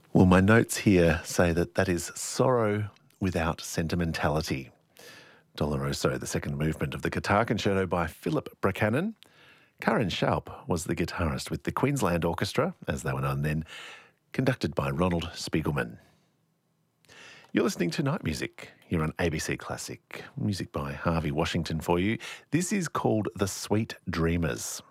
Well, my notes here say that is sorrow without sentimentality. Doloroso, the second movement of the Guitar Concerto by Philip Buchanan. Karen Schaub was the guitarist with the Queensland Orchestra, as they were known then, conducted by Ronald Spiegelman. You're listening to Night Music here on ABC Classic. Music by Harvey Washington for you. This is called The Sweet Dreamers.